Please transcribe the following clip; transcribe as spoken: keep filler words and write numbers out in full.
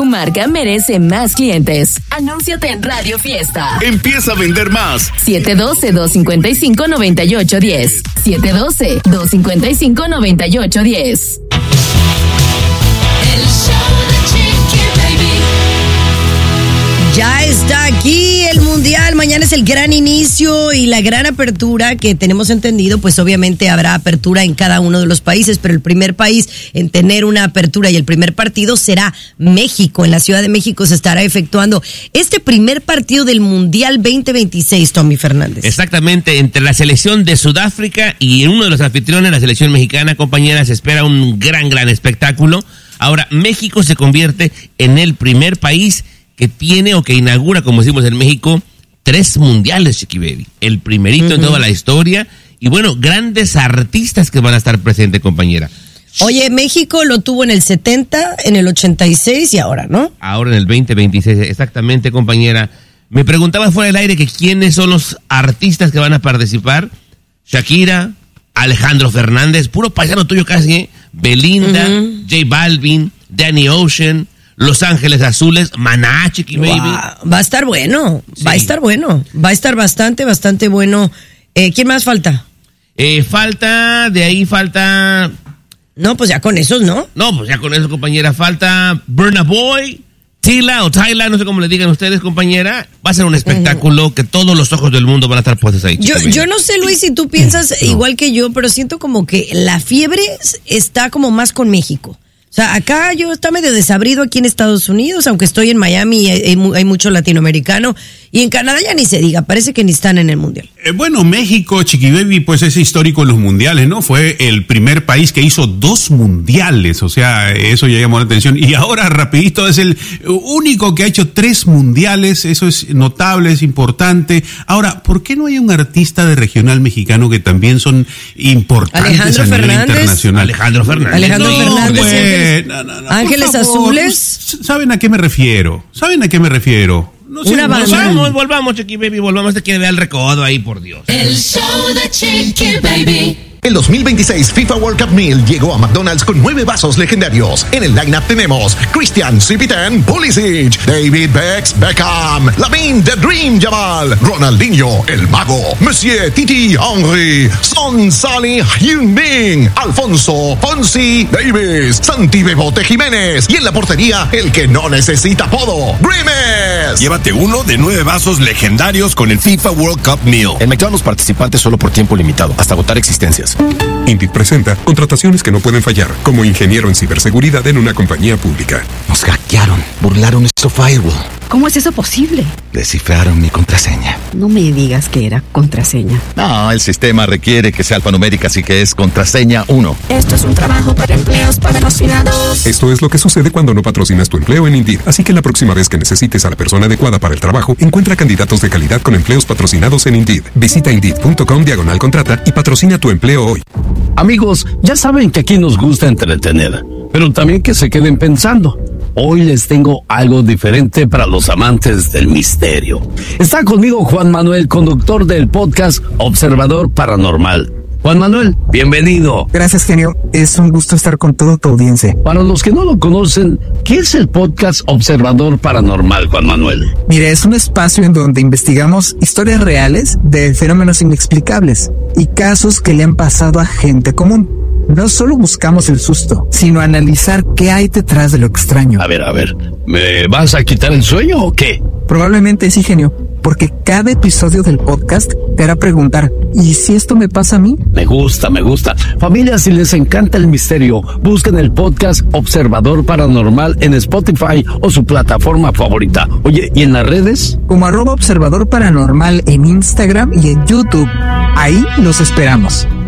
Tu marca merece más clientes. Anúnciate en Radio Fiesta. Empieza a vender más. siete uno dos, dos cinco cinco, nueve ocho uno cero. siete uno dos, dos cinco cinco, nueve ocho uno cero. El show de Chiqui Baby. Ya está aquí el Mundial. Mañana es el gran inicio y la gran apertura que tenemos entendido, pues obviamente habrá apertura en cada uno de los países, pero el primer país en tener una apertura y el primer partido será México. En la Ciudad de México se estará efectuando este primer partido del Mundial veinte veintiséis, Tommy Fernández. Exactamente, entre la selección de Sudáfrica y uno de los anfitriones, la selección mexicana, compañeras, se espera un gran, gran espectáculo. Ahora, México se convierte en el primer país que tiene o que inaugura, como decimos en México, tres mundiales, Chiqui Baby. El primerito uh-huh. en toda la historia. Y bueno, grandes artistas que van a estar presentes, compañera. Oye, México lo tuvo en el setenta, en el ochenta y seis y ahora, ¿no? Ahora en el veinte veintiséis, exactamente, compañera. Me preguntaba fuera del aire que quiénes son los artistas que van a participar. Shakira, Alejandro Fernández, puro paisano tuyo casi, ¿eh? Belinda, uh-huh. J Balvin, Danny Ocean, Los Ángeles Azules, Maná, Chiqui Baby. Wow, va a estar bueno, sí. va a estar bueno, va a estar bastante, bastante bueno. Eh, ¿Quién más falta? Eh, falta, de ahí falta... No, pues ya con esos, ¿no? No, pues ya con eso, compañera. Falta Burna Boy, Tila o Tyla, no sé cómo le digan ustedes, compañera. Va a ser un espectáculo uh-huh. que todos los ojos del mundo van a estar puestos ahí. Yo, yo no sé, Luis, si tú piensas no. igual que yo, pero siento como que la fiebre está como más con México. O sea, acá yo está medio desabrido aquí en Estados Unidos, aunque estoy en Miami y hay, hay, hay mucho latinoamericano. Y en Canadá ya ni se diga, parece que ni están en el Mundial. Eh, bueno, México, Chiqui Baby, pues es histórico en los mundiales, ¿no? Fue el primer país que hizo dos mundiales, o sea, eso ya llamó la atención. Y ahora, rapidito, es el único que ha hecho tres mundiales, eso es notable, es importante. Ahora, ¿por qué no hay un artista de regional mexicano que también son importantes Alejandro a nivel Fernández. internacional? Alejandro Fernández. Alejandro No, Fernández. pues, no, no, no, Ángeles por favor. Azules. ¿Saben a qué me refiero? ¿Saben a qué me refiero? No sé, Una no banda. sé. Volvamos, volvamos, Chiqui Baby, volvamos. Te quiere ver el recodo ahí, por Dios. El show de Chiqui Baby. El dos mil veintiséis FIFA World Cup Meal llegó a McDonald's con nueve vasos legendarios. En el lineup tenemos Christian Cipitán Pulisic, David Becks Beckham, Lamine The Dream Yamal, Ronaldinho El Mago, Monsieur Titi Henry, Son Sally Heung-min, Alfonso Fonsi Davis, Santi Bebote Jiménez y en la portería el que no necesita apodo, Grimes. Llévate uno de nueve vasos legendarios con el FIFA World Cup Meal. En McDonald's participantes solo por tiempo limitado, hasta agotar existencias. Indeed presenta contrataciones que no pueden fallar, como ingeniero en ciberseguridad en una compañía pública. Nos hackearon, burlaron nuestro firewall. ¿Cómo es eso posible? Descifraron mi contraseña. No me digas que era contraseña. No, el sistema requiere que sea alfanumérica, así que es contraseña uno. Esto es un trabajo para empleos patrocinados. Esto es lo que sucede cuando no patrocinas tu empleo en Indeed. Así que la próxima vez que necesites a la persona adecuada para el trabajo, encuentra candidatos de calidad con empleos patrocinados en Indeed. Visita Indeed.com diagonal contrata y patrocina tu empleo hoy. Amigos, ya saben que aquí nos gusta entretener, pero también que se queden pensando. Hoy les tengo algo diferente para los amantes del misterio. Está conmigo Juan Manuel, conductor del podcast Observador Paranormal. Juan Manuel, bienvenido. Gracias, genio. Es un gusto estar con toda tu audiencia. Para los que no lo conocen, ¿qué es el podcast Observador Paranormal, Juan Manuel? Mire, es un espacio en donde investigamos historias reales de fenómenos inexplicables y casos que le han pasado a gente común. No solo buscamos el susto, sino analizar qué hay detrás de lo extraño. A ver, a ver, ¿me vas a quitar el sueño o qué? Probablemente sí, genio, porque cada episodio del podcast te hará preguntar, ¿y si esto me pasa a mí? Me gusta, me gusta. Familia, si les encanta el misterio, busquen el podcast Observador Paranormal en Spotify o su plataforma favorita. Oye, ¿y en las redes? Como arroba Observador Paranormal en Instagram y en YouTube. Ahí los esperamos.